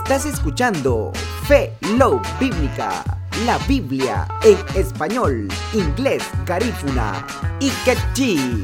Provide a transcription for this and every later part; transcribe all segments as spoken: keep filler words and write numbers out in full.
Estás escuchando Fe Love Bíblica, la Biblia en español, inglés, garífuna y quechí.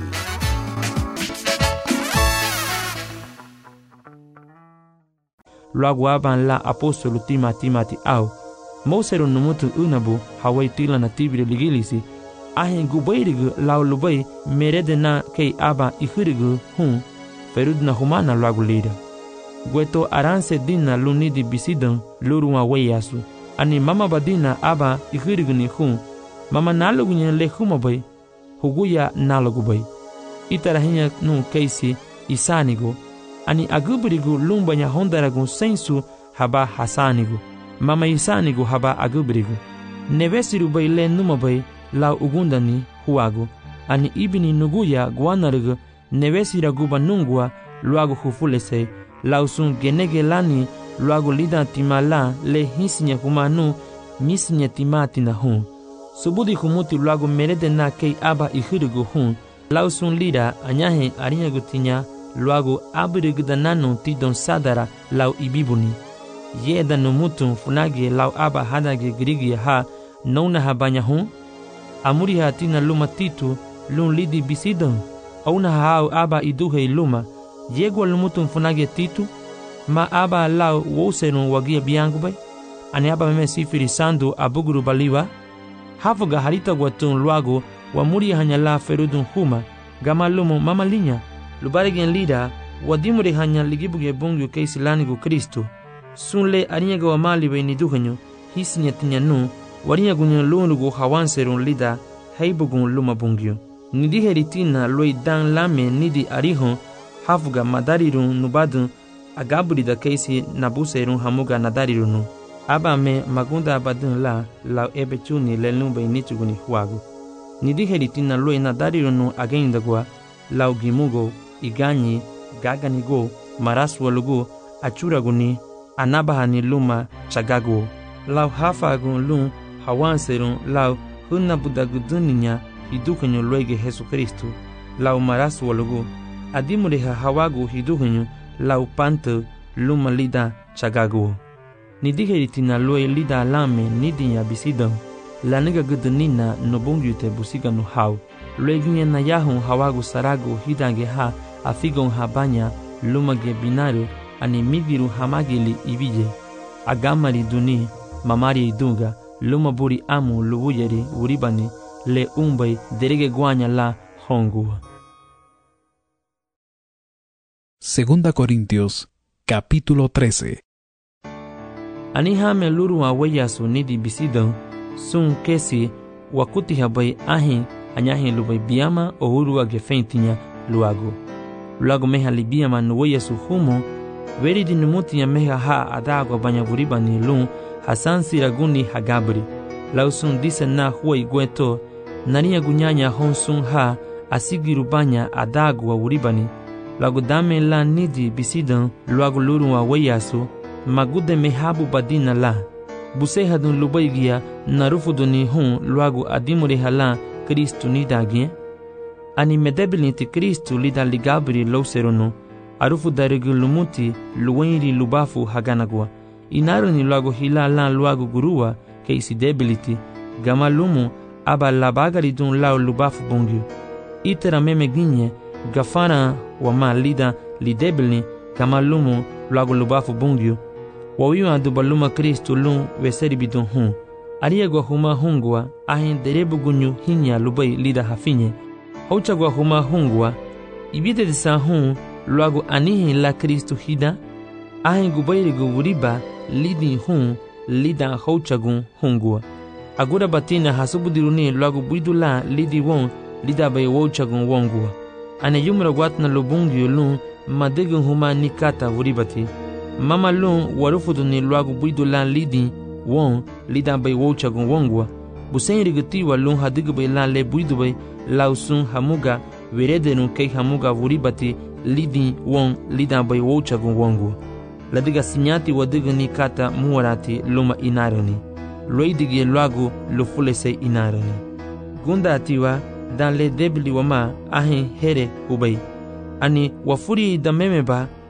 Luego aban la apóstolo tima timati au. Mosero numutu unabu hawai tila na tibiri ligilisi. Ahen gubairigu lau lubai merede na kei aba ihirigu hun. Ferud na humana luagu lida. Gueto aranse dina lunidi bisidan luruma weyasu. Ani mama badina aba ihirigu ni hun. Mama nalugu nyen le humabai. Huguya nalugu bai. Itarahinya nu keisi isanigu. Ani agubirigu lumbanya hondaragu sensu haba hasanigu. Mama isanigu haba agubirigu. Nevesiru bai le numabai lau ugundani huagu. Ani ibini nuguya guanarigu nevesira guba nungua luagu hufulese. Lau sun genege lani luagu lida timala le hisinya humanu misinya timatina hun. Subudi humuti luagu merede na kei aba ihirigu hun. Lau sun lida anyahe arinyagu tinya luagu abirigdananu tidon sadara lau ibibuni. Yeda numutun funage lau aba hadage grigi ha nona habanya hun. Amuri ha tina luma titu lun lidi bisidon. Auna hao aba iduhe luma. Yegwa lumutun funage titu. Ma aba lau woserun wagia biangu bay. Ani aba meme sifiri sandu abuguru baliwa. Hafuga harita guatun luagu wa muri hanya la ferudun huma. Gama lumu mama linya. Lubarigen lida wadimure hanya ligibuge bungyu keisi lanigu Kristo. Sunle arinyaga wa mali be niduhanyo hisinya tinyanu warinyagu nyan lunugu hawanserun lida heibugun luma bungyu. Nidi heritina loi dan lame nidi arihon hafuga madarirun nubadun agaburida keisi nabuserun hamuga nadarirunu. Aba me magunda abadun la lau ebechuni lelumbe nichuguni huagu. Nidi heritina loi nadarirunu agendagwa lau gimugo iganyi gaganigo maraswalugu achuraguni anabahani luma chagago lau hafagun lun hawanserun lau hunabudaguduninya hidukanyo luege Jesu Kristo lau maraswalugu adimureha hawagu hidukanyo lau panto luma lida chagago nidiheritina lue lida alame nidinya bisidon laniga gudunina nobungyute busiganu hau lueginya na yahun hawagu saragu hidange ha afigon habanya lumage binaru ani migiru hamagili ibije agamari duni mamari idunga lumaburi amu lubuyeri uribani le umbai derege guanya la hongu. Segunda Corintios capítulo trece. Ani hame luru aweyasu nidi bisidon sun kesi wakuti habai ahin anyahin lubai biama o urua gefentinya luago. Luago meha libiama nuweyasu humo veri di numutinya meha ha adago banya buribani lun hasan siraguni hagabri. Lausun dise na huwai gueto nariya gunyanya honsun ha asigiru banya adago wa uribani. Luago dame la nidi bisidan luago luru aweyasu magude mehabu badina la. Buseha dun lubaigia narufuduni hun luago adimure hala Kristu nidagien. Ani medebiliti Kristu lida ligabri lauserunu. Arufu darigu lumuti luwenri lubafu haganagwa. Inaruni luago hila lan luago gurua keisi debiliti. Gama lumu aba labagari dun lau lubafu bungyu. Itera meme ginye gafana wama lida lidebilni gama lumu luago lubafu bungyu. Wawiwa dubaluma Kristu lun weseri bidun hun. Ariagwa huma hungwa ahin derebu gunyu hinya lubai lida hafinye. Hauchagwa huma hungwa ibide disa hun luago anihin la Kristu hida. Ahin gubairigu wuriba lidi hun lida hauchagun hungwa. Agura batina hasubudiruni luago buidula lidi won lida bai wauchagun wongwa. Ane yumra watna lubungyu lun madegun huma nikata wuribati. Mama lun warufuduni luago buidula lidi won lida bai wauchagun wongwa. Busen rigutiwa lun hadigu bai la le buidu bai lausun hamuga veredenu kei hamuga wuribati lidi won lida bai wauchagun wongwa. Ladiga sinyati wadigu ni kata muwarati luma inarani. Loidigi luago lufulese inarani. Gunda atiwa dan le debili wama ahin here ubai. Ani wafuri da memeba